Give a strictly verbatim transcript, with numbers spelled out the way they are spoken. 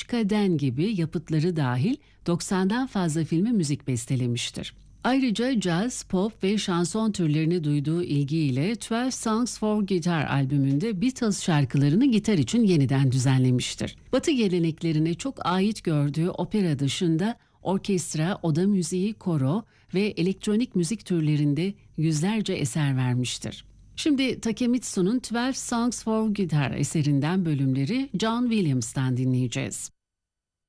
Başka Den gibi yapıtları dahil doksandan fazla filme müzik bestelemiştir. Ayrıca caz, pop ve şanson türlerine duyduğu ilgiyle On iki Songs for Guitar albümünde Beatles şarkılarını gitar için yeniden düzenlemiştir. Batı geleneklerine çok ait gördüğü opera dışında orkestra, oda müziği, koro ve elektronik müzik türlerinde yüzlerce eser vermiştir. Şimdi Takemitsu'nun On iki Songs for Guitar eserinden bölümleri John Williams'tan dinleyeceğiz.